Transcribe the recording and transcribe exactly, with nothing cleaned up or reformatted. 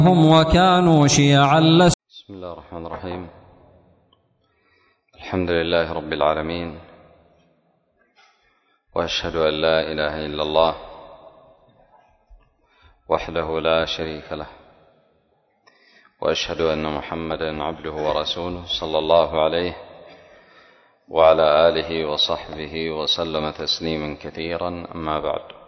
هم وكانوا شيعا لست. بسم الله الرحمن الرحيم. الحمد لله رب العالمين، وأشهد أن لا إله إلا الله وحده لا شريك له، وأشهد أن محمدا عبده ورسوله صلى الله عليه وعلى آله وصحبه وسلم تسليما كثيرا. أما بعد،